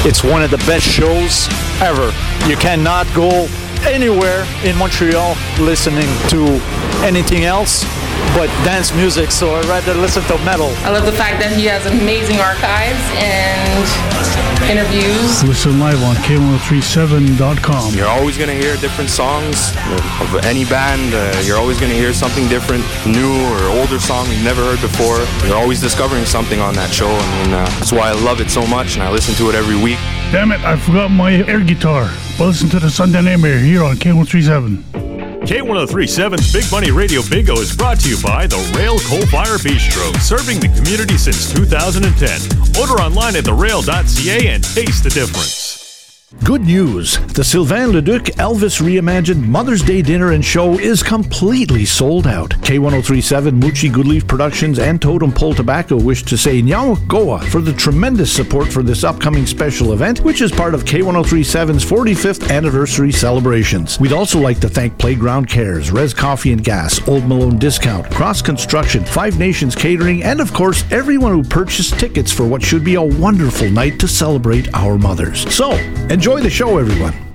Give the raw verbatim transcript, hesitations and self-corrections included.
It's one of the best shows ever. You cannot go anywhere in Montreal listening to anything else but dance music, so I'd rather listen to metal. I love the fact that he has amazing archives and interviews. Listen live on K one oh three seven dot com. You're always going to hear different songs of any band. Uh, you're always going to hear something different, new or older song you've never heard before. You're always discovering something on that show. I mean, uh, that's why I love it so much, and I listen to it every week. Damn it, I forgot my air guitar. Well, listen to the Sunday Nightmare here on K one oh three seven. K one oh three seven's Big Money Radio Bingo is brought to you by the Rail Coal Fire Bistro, serving the community since two thousand ten. Order online at the rail dot c a and taste the difference. Good news. The Sylvain Leduc Elvis Reimagined Mother's Day Dinner and Show is completely sold out. K one oh three seven, Moochie Goodleaf Productions, and Totem Pole Tobacco wish to say Nyawak Goa for the tremendous support for this upcoming special event, which is part of K one oh three seven's forty-fifth anniversary celebrations. We'd also like to thank Playground Cares, Res Coffee and Gas, Old Malone Discount, Cross Construction, Five Nations Catering, and of course, everyone who purchased tickets for what should be a wonderful night to celebrate our mothers. So, enjoy the show, everyone.